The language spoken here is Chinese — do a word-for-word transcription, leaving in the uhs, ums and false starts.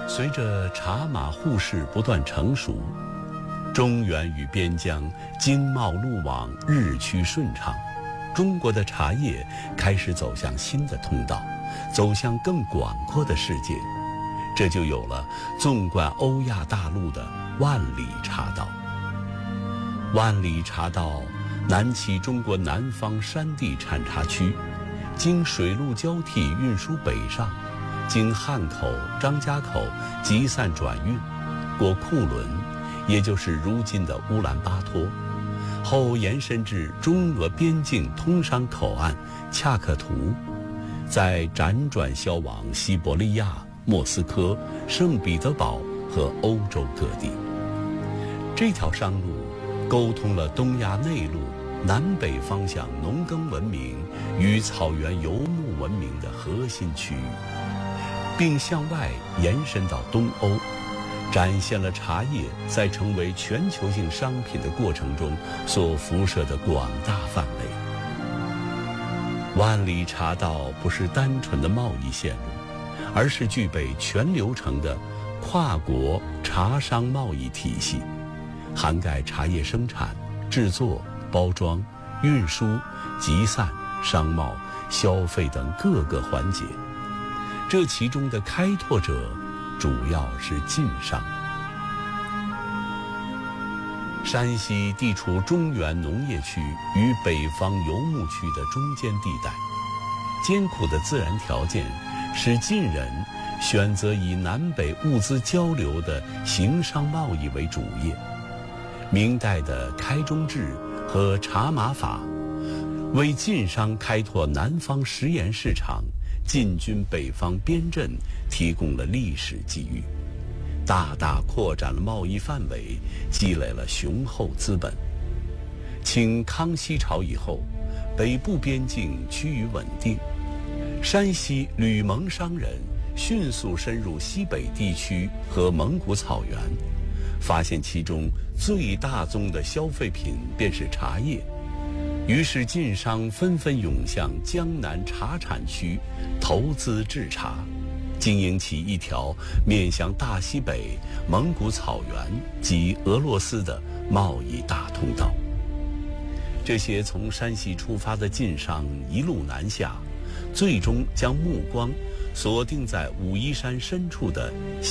随着茶马互市不断成熟，中原与边疆经贸路网日趋顺畅，中国的茶叶开始走向新的通道，走向更广阔的世界，这就有了纵贯欧亚大陆的万里茶道。万里茶道南起中国南方山地产茶区，经水陆交替运输北上，经汉口、张家口集散转运，过库伦，也就是如今的乌兰巴托，后延伸至中俄边境通商口岸恰克图，再辗转销往西伯利亚、莫斯科、圣彼得堡和欧洲各地。这条商路沟通了东亚内陆南北方向农耕文明与草原游牧文明的核心区域，并向外延伸到东欧，展现了茶叶在成为全球性商品的过程中所辐射的广大范围。万里茶道不是单纯的贸易线路，而是具备全流程的跨国茶商贸易体系，涵盖茶叶生产、制作、包装、运输、集散、商贸、消费等各个环节。这其中的开拓者主要是晋商。山西地处中原农业区与北方游牧区的中间地带，艰苦的自然条件使晋人选择以南北物资交流的行商贸易为主业。明代的开中制和茶马法为晋商开拓南方食盐市场、进军北方边镇提供了历史机遇，大大扩展了贸易范围，积累了雄厚资本。清康熙朝以后，北部边境趋于稳定，山西吕蒙商人迅速深入西北地区和蒙古草原，发现其中最大宗的消费品便是茶叶，于是晋商纷纷涌向江南茶产区投资制茶，经营起一条面向大西北、蒙古草原及俄罗斯的贸易大通道。这些从山西出发的晋商一路南下，最终将目光锁定在武夷山深处的